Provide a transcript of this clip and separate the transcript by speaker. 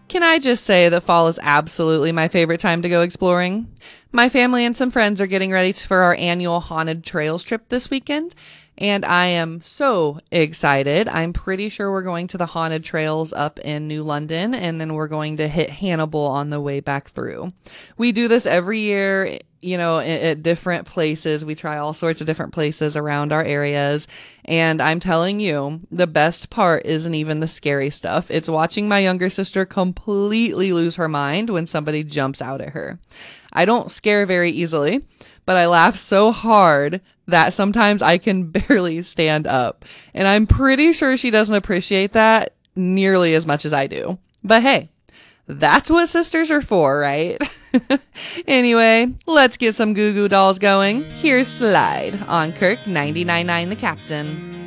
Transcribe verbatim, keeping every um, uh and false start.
Speaker 1: Can I just say that fall is absolutely my favorite time to go exploring? My family and some friends are getting ready for our annual Haunted Trails trip this weekend, and I am so excited. I'm pretty sure we're going to the Haunted Trails up in New London, and then we're going to hit Hannibal on the way back through. We do this every year, you know, at, at different places. We try all sorts of different places around our areas, and I'm telling you, the best part isn't even the scary stuff. It's watching my younger sister completely lose her mind when somebody jumps out at her. I don't scare very easily, but I laugh so hard that sometimes I can barely stand up. And I'm pretty sure she doesn't appreciate that nearly as much as I do. But hey, that's what sisters are for, right? Anyway, let's get some Goo Goo Dolls going. Here's Slide on Kirk ninety-nine point nine The Captain.